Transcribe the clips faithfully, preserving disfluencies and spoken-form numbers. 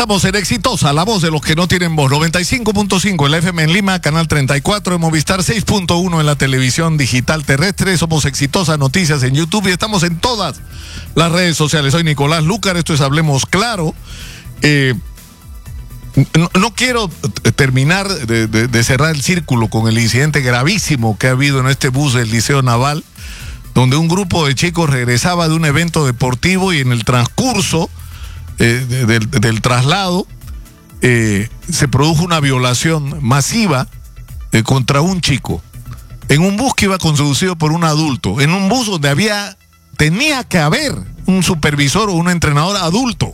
Estamos en Exitosa, la voz de los que no tienen voz. noventa y cinco punto cinco en la F M en Lima, canal treinta y cuatro en Movistar, seis punto uno en la televisión digital terrestre. Somos Exitosa Noticias en YouTube y estamos en todas las redes sociales. Soy Nicolás Lúcar, esto es Hablemos Claro. Eh, no, no quiero terminar de, de, de cerrar el círculo con el incidente gravísimo que ha habido en este bus del Liceo Naval, donde un grupo de chicos regresaba de un evento deportivo y en el transcurso eh, de, de, del traslado eh, se produjo una violación masiva eh, contra un chico en un bus que iba conducido por un adulto, en un bus donde había tenía que haber un supervisor o un entrenador adulto.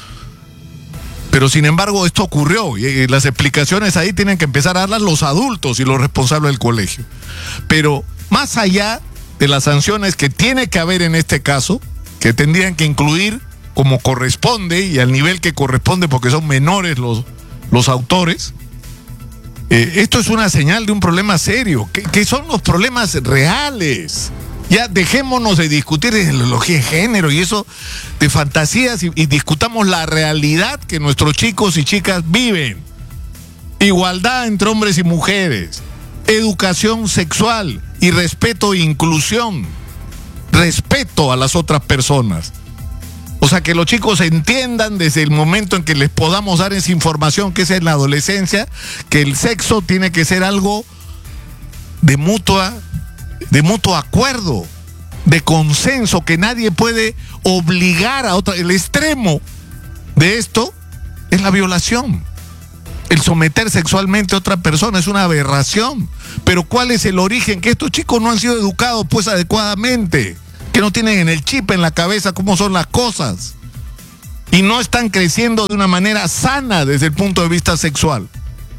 Pero sin embargo esto ocurrió y las explicaciones ahí tienen que empezar a darlas los adultos y los responsables del colegio. Pero más allá de las sanciones que tiene que haber en este caso, que tendrían que incluir como corresponde y al nivel que corresponde porque son menores los, los autores, eh, esto es una señal de un problema serio, que, que son los problemas reales. Ya dejémonos de discutir de ideología de género y eso de fantasías y, y discutamos la realidad que nuestros chicos y chicas viven. Igualdad entre hombres y mujeres, educación sexual y respeto e inclusión, respeto a las otras personas. O sea, que los chicos entiendan desde el momento en que les podamos dar esa información, que es en la adolescencia, que el sexo tiene que ser algo de mutua de mutuo acuerdo, de consenso, que nadie puede obligar a otra. El extremo de esto es la violación. El someter sexualmente a otra persona es una aberración. Pero ¿cuál es el origen? Que estos chicos no han sido educados pues adecuadamente, que no tienen en el chip, en la cabeza cómo son las cosas y no están creciendo de una manera sana desde el punto de vista sexual.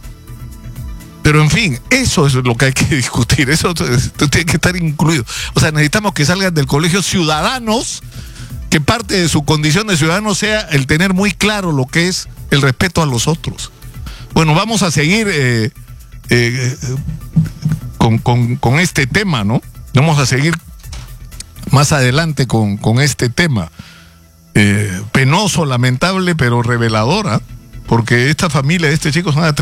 Pero en fin, eso es lo que hay que discutir, eso tiene que estar incluido. O sea, necesitamos que salgan del colegio ciudadanos, que parte de su condición de ciudadanos sea el tener muy claro lo que es el respeto a los otros. Bueno, vamos a seguir eh, eh, con, con, con este tema, ¿no? Vamos a seguir más adelante con, con este tema. Eh, penoso, lamentable, pero reveladora, porque esta familia de este chico son